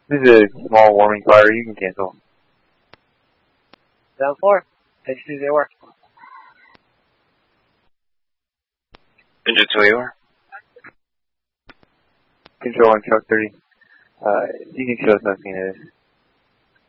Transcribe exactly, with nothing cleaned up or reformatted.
This is a small warming fire. You can cancel. seven four. Take two zero work. Engine two, you are. Control on truck thirty. Uh, you can show us nothing of this.